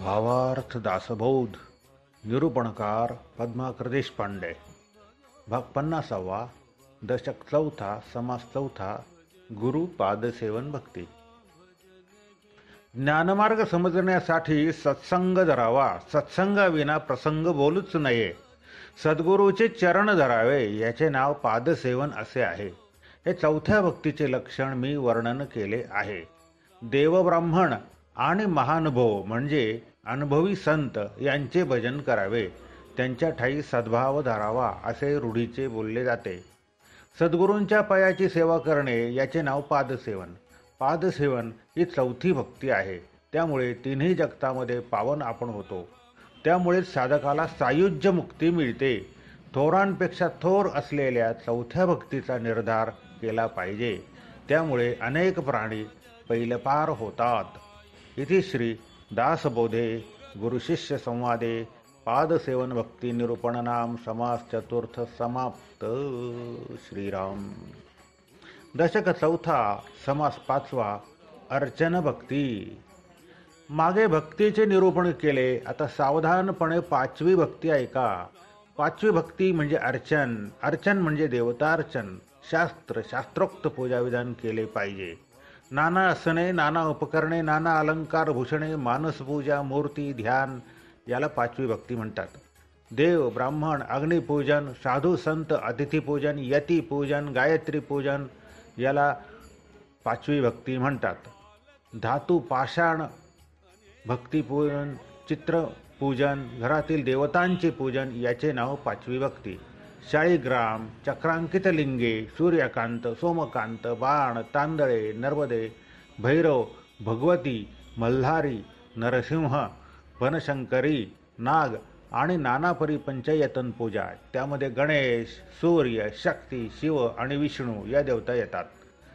भावार्थ दासबोध निरूपणकार पद्माकर देशपांडे. भाग 50वा. दशक 4. समास 4. गुरु पादसेवन भक्ती. ज्ञानमार्ग समजण्यासाठी सत्संग धरावा. सत्संगाविना प्रसंग बोलूच नये. सद्गुरूचे चरण धरावे. याचे नाव पादसेवन असे आहे. हे 4थ्या भक्तीचे लक्षण मी वर्णन केले आहे. देवब्राह्मण आणि महानुभव म्हणजे अनुभवी संत यांचे भजन करावे. त्यांच्या ठाई सद्भाव धरावा असे रूढीचे बोलले जाते. सद्गुरूंच्या पायाची सेवा करणे याचे नाव पादसेवन. पादसेवन ही 4थी भक्ती आहे. त्यामुळे तिन्ही जगतामध्ये पावन आपण होतो. त्यामुळे साधकाला सायुज्य मुक्ती मिळते. थोरांपेक्षा थोर असलेल्या 4थ्या भक्तीचा निर्धार केला पाहिजे. त्यामुळे अनेक प्राणी पैलपार होतात. इति श्री दासबोधे गुरुशिष्य संवादे पादसेवन भक्ती निरूपण नाम समास 4 समाप्त. श्रीराम. दशक 4. समास 5. अर्चन भक्ती. मागे भक्तीचे निरूपण केले. आता सावधानपणे 5वी भक्ती ऐका. 5वी भक्ती म्हणजे अर्चन. अर्चन म्हणजे देवतार्चन. शास्त्रोक्त पूजाविधान केले पाहिजे. नाना आसने, नाना उपकरणे, नाना अलंकार भूषणे, मानसपूजा, मूर्ती, ध्यान याला 5वी भक्ती म्हणतात. देव, ब्राह्मण, अग्निपूजन, साधू संत, अतिथीपूजन, यतीपूजन, गायत्री पूजन याला 5वी भक्ती म्हणतात. धातू पाषाण भक्तिपूजन, चित्रपूजन, घरातील देवतांचे पूजन याचे नाव 5वी भक्ती. शाळीग्राम, चक्रांकित लिंगे, सूर्यकांत, सोमकांत, बाण, तांदळे, नर्मदे, भैरव, भगवती, मल्हारी, नरसिंह, वनशंकरी, नाग आणि नानापरी पंचयतन पूजा. त्यामध्ये गणेश, सूर्य, शक्ती, शिव आणि विष्णू या देवता येतात.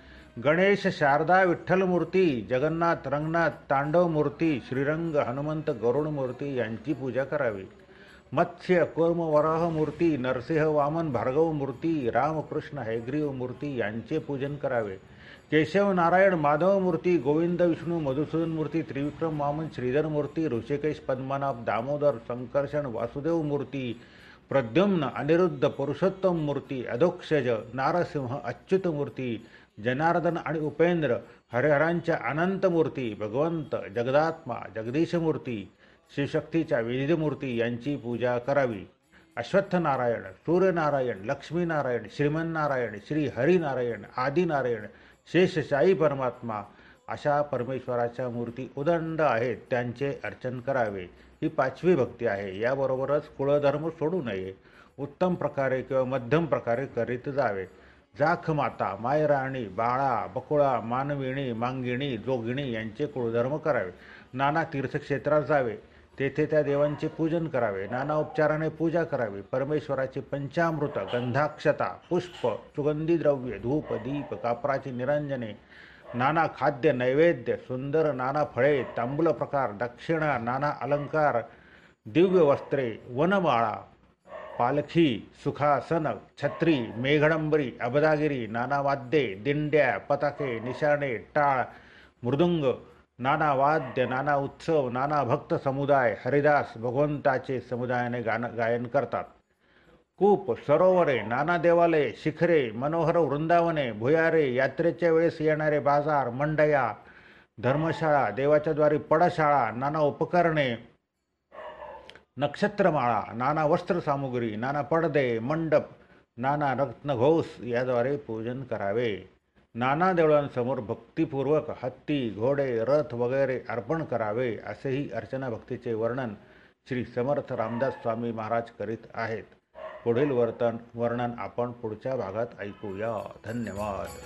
गणेश, शारदा, विठ्ठल मूर्ती, जगन्नाथ, रंगनाथ, तांडव मूर्ती, श्रीरंग, हनुमंत, गरुड मूर्ती यांची पूजा करावी. मत्स्य, कूर्म, वराह मूर्ती, नरसिंह, वामन, भार्गव मूर्ती, रामकृष्ण, हैग्रीव मूर्ती यांचे पूजन करावे. केशव, नारायण, माधव मूर्ती, गोविंद, विष्णू, मधुसूदन मूर्ती, त्रिविक्रम, वामन, श्रीधर मूर्ती, ऋषिकेश, पद्मनाभ, दामोदर, संकर्षण, वासुदेव मूर्ती, प्रद्युम्न, अनिरुद्ध, पुरुषोत्तम मूर्ती, अधोक्षज, नारसिंह, अच्युत मूर्ती, जनार्दन आणि उपेंद्र, हरिहरांच्या अनंत मूर्ती, भगवंत, जगदात्मा, जगदीश मूर्ती, शिवशक्तीच्या विविध मूर्ती यांची पूजा करावी. अश्वत्थनारायण, सूर्यनारायण, लक्ष्मीनारायण, श्रीमन्नारायण, श्री हरिनारायण, आदिनारायण, शेषशाही परमात्मा अशा परमेश्वराच्या मूर्ती उदंड आहेत. त्यांचे अर्चन करावे. ही 5वी भक्ती आहे. याबरोबरच कुळधर्म सोडू नये. उत्तम प्रकारे किंवा मध्यम प्रकारे करीत जावे. जाख माता, मायराणी, बाळा, बकुळा, मानविणी, मांगिणी, जोगिणी यांचे कुळधर्म करावे. नाना तीर्थक्षेत्रात जावे. तेथे त्या देवांचे पूजन करावे. नाना उपचाराने पूजा करावी. परमेश्वराची पंचामृत, गंधाक्षता, पुष्प, सुगंधी द्रव्ये, धूप, दीप, कापराची निरंजने, नाना खाद्य नैवेद्य, सुंदर नाना फळे, तांबूल प्रकार, दक्षिणा, नाना अलंकार, दिव्य वस्त्रे, वनमाळा, पालखी, सुखासन, छत्री, मेघडंबरी, अबदागिरी, नाना वाद्ये, दिंड्या, पताके, निशाणे, टाळ, मृदुंग, नाना वाद्य, नाना उत्सव, नाना भक्त समुदाय, हरिदास भगवंताचे समुदायाने गायन करतात. कूप, सरोवरे, नाना देवालये, शिखरे, मनोहर वृंदावने, भुयारे, यात्रेच्या वेळेस येणारे बाजार, मंडया, धर्मशाळा, देवाच्या द्वारी पडशाळा, नाना उपकरणे, नक्षत्रमाळा, नाना वस्त्रसामुग्री, नाना पडदे, मंडप, नाना रत्नघोष याद्वारे पूजन करावे. नाना देवळांसमोर भक्तिपूर्वक हत्ती, घोडे, रथ वगैरे अर्पण करावे. असेही अर्चना भक्तीचे वर्णन श्री समर्थ रामदास स्वामी महाराज करीत आहेत. पुढील वर्णन आपण पुढच्या भागात ऐकूया. धन्यवाद.